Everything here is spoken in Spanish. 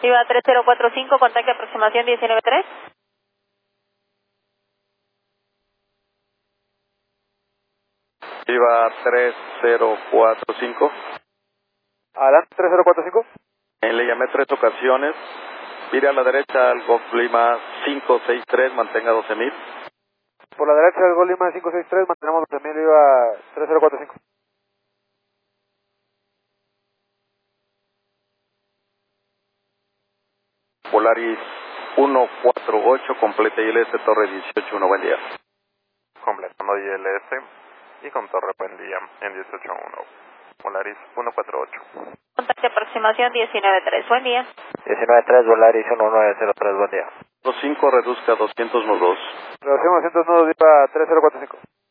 Viva 3045, contacto aproximación 193. Viva 3045. Adelante, 3045. Le llamé 3 ocasiones. Vire a la derecha al Golf Lima 563, mantenga 12,000. Por la derecha del Gol Lima 563, mantenemos 12,000, Viva 3045. Polaris 148, completa ILS, torre 18-1, buen día. Completando ILS y con torre buen día en 18-1. Polaris 148. Contacto aproximación 193, buen día. 193, Volaris 1903, buen día. 5 reduzca 200 nudos. Reducimos 200 nudos, Viva 3045.